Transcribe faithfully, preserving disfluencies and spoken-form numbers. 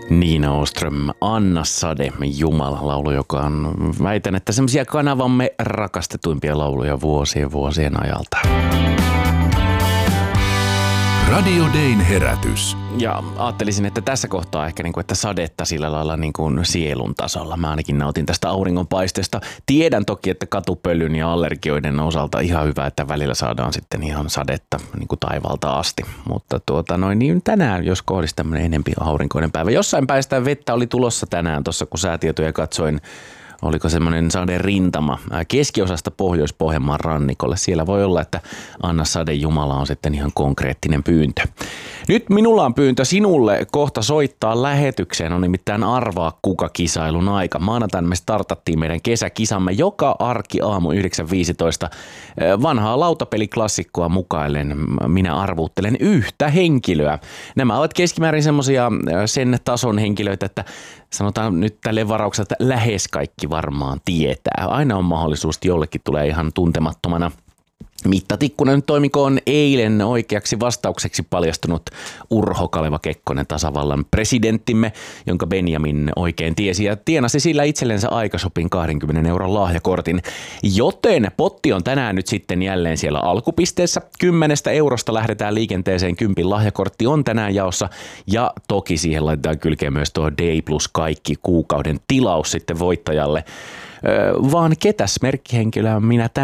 Nina Åström, Anna Sade, Jumala-laulu, joka on, väitän, että semmoisia kanavamme rakastetuimpia lauluja vuosien vuosien ajalta. Radio Dayn herätys. Ja ajattelisin, että tässä kohtaa ehkä niin kuin, että sadetta sillä lailla niin kuin sielun tasolla. Mä ainakin nautin tästä auringonpaisteesta. Tiedän toki, että katupölyn ja allergioiden osalta ihan hyvä, että välillä saadaan sitten ihan sadetta niin kuin taivaalta asti. Mutta tuota noin, niin tänään, jos kohdisi tämmöinen enempi aurinkoinen päivä. Jossain päästä vettä oli tulossa tänään tuossa, kun säätietoja katsoin. Oliko semmoinen Sade rintama keskiosasta Pohjois-Pohjanmaan rannikolle. Siellä voi olla, että Anna Sade Jumala on sitten ihan konkreettinen pyyntö. Nyt minulla on pyyntö sinulle kohta soittaa lähetykseen. On nimittäin Arvaa kuka -kisailun aika. Maanantaina me startattiin meidän kesäkisamme joka arki aamu yhdeksän viisitoista. Vanhaa lautapeliklassikkoa mukaillen minä arvuuttelen yhtä henkilöä. Nämä ovat keskimäärin semmoisia sen tason henkilöitä, että sanotaan nyt tälleen varauksella, että lähes kaikki varmaan tietää. Aina on mahdollisuus, että jollekin tulee ihan tuntemattomana. Mittatikkunen nyt toimikoon eilen oikeaksi vastaukseksi paljastunut Urho Kaleva Kekkonen, tasavallan presidenttimme, jonka Benjamin oikein tiesi ja tienasi sillä itsellensä aikasopin kaksikymmentä euron lahjakortin. Joten potti on tänään nyt sitten jälleen siellä alkupisteessä. Kymmenestä eurosta lähdetään liikenteeseen, kympin lahjakortti on tänään jaossa ja toki siihen laitetaan kylkeen myös tuo Day Plus kaikki kuukauden tilaus sitten voittajalle. Öö, vaan ketäs merkkihenkilöä minä tänään